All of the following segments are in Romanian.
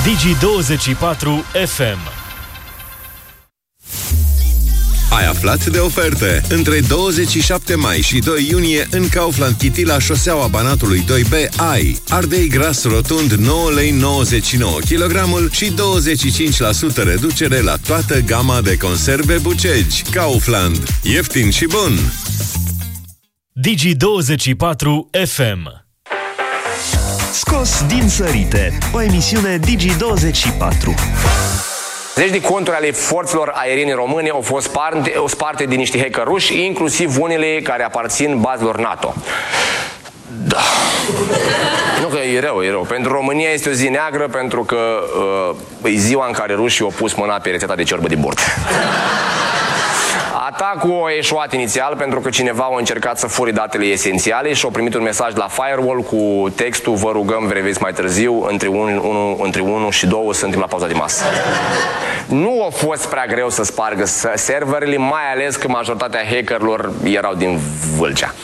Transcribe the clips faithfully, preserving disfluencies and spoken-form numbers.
Digi douăzeci și patru F M. Ai aflat de oferte? Între douăzeci și șapte mai și doi iunie în Kaufland City la șoseaua Banatului doi B ai ardei gras rotund nouă lei nouăzeci și nouă kilogramul și douăzeci și cinci la sută reducere la toată gama de conserve Bucegi. Kaufland. Ieftin și bun! Digi douăzeci și patru F M. Scos din sărite, o emisiune Digi douăzeci și patru. Zeci de conturi ale forțelor aeriene române au fost sparte, sparte de niște hacker ruși, inclusiv unele care aparțin bazelor NATO. Da. Nu că e rău, e rău. Pentru România este o zi neagră, pentru că uh, e ziua în care rușii au pus mâna pe rețeta de ciorbă de burt. Atacul a eșuat inițial pentru că cineva a încercat să fure datele esențiale și a primit un mesaj la firewall cu textul: vă rugăm, vă reveți mai târziu, între unu, între unu și doi suntem la pauza de masă. Nu a fost prea greu să spargă serverele, mai ales că majoritatea hackerilor erau din Vâlcea.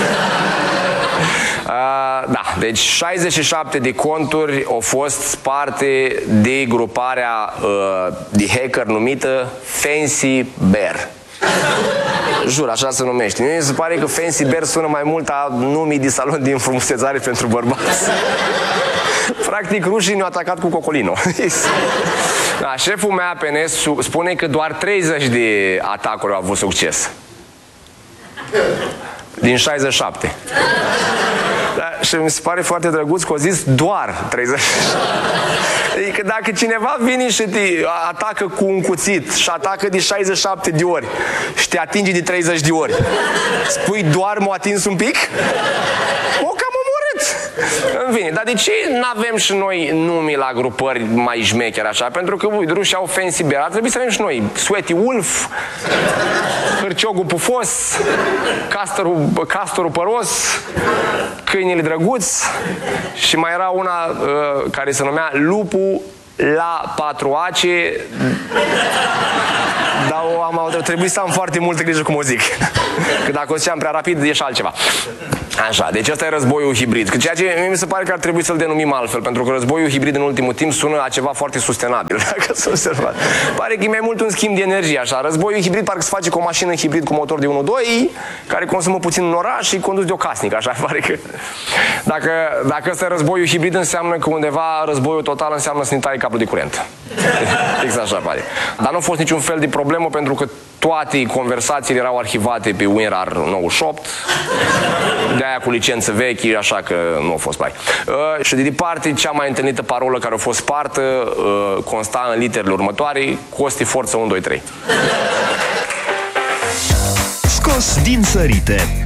Uh, da, deci șaizeci și șapte de conturi au fost sparte de gruparea uh, de hacker numită Fancy Bear. Jur, așa se numește. Mie mi se pare că Fancy Bear sună mai mult a numii de salon de înfrumusețare pentru bărbați. Practic, rușii ne-au atacat cu Cocolino. Da, șeful meu A P N spune că doar treizeci de atacuri au avut succes. Din șaizeci și șapte. Da, și mi se pare foarte drăguț că au zis doar treizeci. Adică dacă cineva vine și te atacă cu un cuțit și atacă de șaizeci și șapte de ori și te atinge de treizeci de ori, spui doar m-a atins un pic? O cam omorât! În fine, dar de ce n-avem și noi nume la grupări mai șmechere așa? Pentru că, uite, rușii au Fancy Bear, ar trebui să avem și noi Sweaty Wolf, Hârciogul Pufos, Castorul, Castorul Păros, Câinele Drăguț și mai era una uh, care se numea Lupul la patru ace. Dar am, am trebuit să am foarte multă grijă cum o zic. Că dacă o ziceam prea rapid, e și altceva. Așa, deci ăsta e războiul hibrid. Că ceea ce mi se pare că ar trebui să-l denumim altfel, pentru că războiul hibrid în ultimul timp sună a ceva foarte sustenabil. Dacă s-a observat. Pare că e mai mult un schimb de energie, așa. Războiul hibrid parcă se face cu o mașină hibrid cu motor de unu doi, care consumă puțin în oraș și condus de o casnică, așa pare că... Dacă, dacă ăsta e războiul hibrid, înseamnă că undeva războiul total înseamnă să ne taie cablul de curent. Exact așa pare. Dar nu a fost niciun fel de problemă, pentru că toate conversațiile erau arhivate pe WinRAR nouăzeci și opt, de-aia cu licență vechi, așa că nu a fost pai. Uh, și de departe, cea mai întâlnită parolă care a fost spartă uh, consta în literele următoare: Costi Forță unu doi trei. Scos din sărite,